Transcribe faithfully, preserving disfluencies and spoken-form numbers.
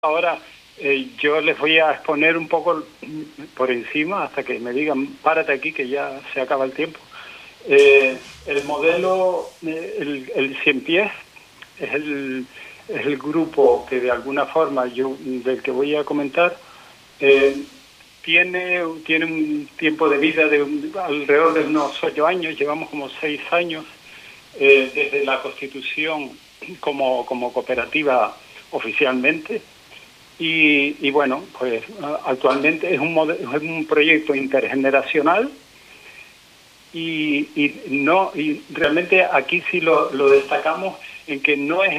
Ahora eh, yo les voy a exponer un poco por encima hasta que me digan párate aquí que ya se acaba el tiempo. Eh, el modelo, eh, el, el Cien Pies, es el, es el grupo que de alguna forma yo del que voy a comentar, eh, tiene, tiene un tiempo de vida de un, alrededor de unos ocho años, llevamos como seis años eh, desde la constitución como, como cooperativa oficialmente. Y, y bueno, pues actualmente es un, es un proyecto intergeneracional y, y, no, y realmente aquí sí lo, lo destacamos en que no es